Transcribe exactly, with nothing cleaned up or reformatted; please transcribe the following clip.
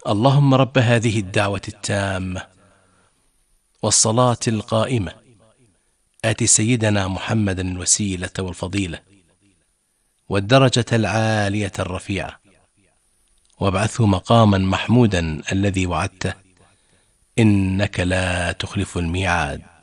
اللهم رب هذه الدعوة التامة والصلاة القائمة آت سيدنا محمدا الوسيلة والفضيلة والدرجة العالية الرفيعة وابعثه مقاما محمودا الذي وعدته إنك لا تخلف الميعاد.